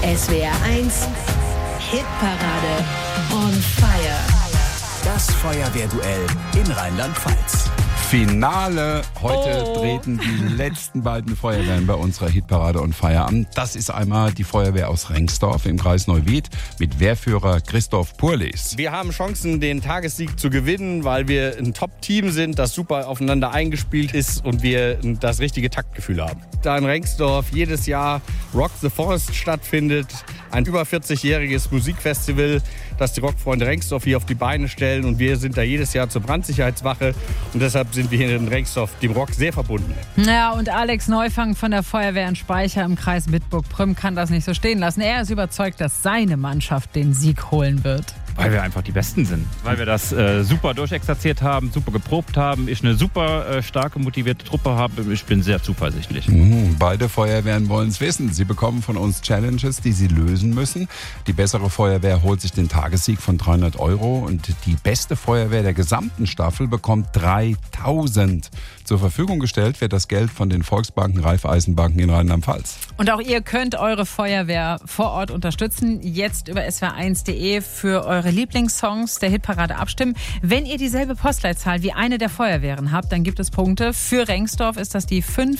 SWR 1 Hitparade on Fire. Das Feuerwehrduell in Rheinland-Pfalz. Finale. Heute treten die letzten beiden Feuerwehren bei unserer Hitparade on Fire an. Das ist einmal die Feuerwehr aus Rengsdorf im Kreis Neuwied mit Wehrführer Christoph Purlis. Wir haben Chancen, den Tagessieg zu gewinnen, weil wir ein Top-Team sind, das super aufeinander eingespielt ist und wir das richtige Taktgefühl haben. Da in Rengsdorf jedes Jahr Rock the Forest stattfindet, ein über 40-jähriges Musikfestival, das die Rockfreunde Rengsdorf hier auf die Beine stellen, und wir sind da jedes Jahr zur Brandsicherheitswache und deshalb sind wir hier in Rengsdorf dem Rock sehr verbunden. Ja, und Alex Neufang von der Feuerwehr in Speicher im Kreis Bitburg-Prüm kann das nicht so stehen lassen. Er ist überzeugt, dass seine Mannschaft den Sieg holen wird. Weil wir einfach die Besten sind. Weil wir das super durchexerziert haben, super geprobt haben. Ich eine super starke, motivierte Truppe habe. Ich bin sehr zuversichtlich. Beide Feuerwehren wollen es wissen. Sie bekommen von uns Challenges, die sie lösen müssen. Die bessere Feuerwehr holt sich den Tagessieg von 300 € und die beste Feuerwehr der gesamten Staffel bekommt 3.000. Zur Verfügung gestellt wird das Geld von den Volksbanken, Raiffeisenbanken in Rheinland-Pfalz. Und auch ihr könnt eure Feuerwehr vor Ort unterstützen. Jetzt über swr1.de für eure Lieblingssongs der Hitparade abstimmen. Wenn ihr dieselbe Postleitzahl wie eine der Feuerwehren habt, dann gibt es Punkte. Für Rengsdorf ist das die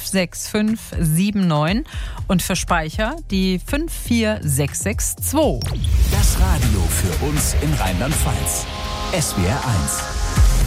56579 und für Speicher die 54662. Das Radio für uns in Rheinland-Pfalz. SWR 1.